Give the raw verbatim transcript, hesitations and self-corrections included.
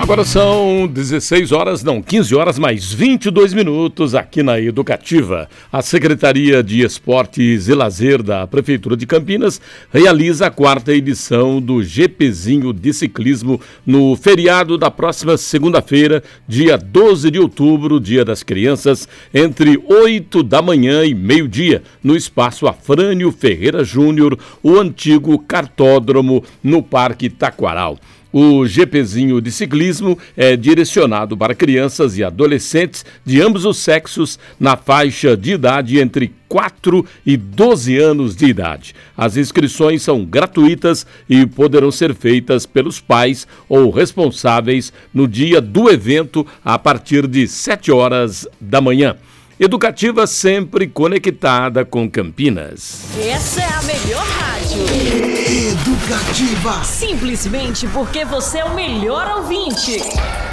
Agora são dezesseis horas, não, quinze horas mais vinte e dois minutos aqui na Educativa. A Secretaria de Esportes e Lazer da Prefeitura de Campinas realiza a quarta edição do GPzinho de Ciclismo no feriado da próxima segunda-feira, dia doze de outubro, Dia das Crianças, entre oito da manhã e meio-dia, no Espaço Afrânio Ferreira Júnior, o antigo cartódromo, no Parque Taquaral. O GPzinho de ciclismo é direcionado para crianças e adolescentes de ambos os sexos na faixa de idade entre quatro e doze anos de idade. As inscrições são gratuitas e poderão ser feitas pelos pais ou responsáveis no dia do evento a partir de sete horas da manhã. Educativa sempre conectada com Campinas. Essa é a melhor rádio. Educativa. Simplesmente porque você é o melhor ouvinte.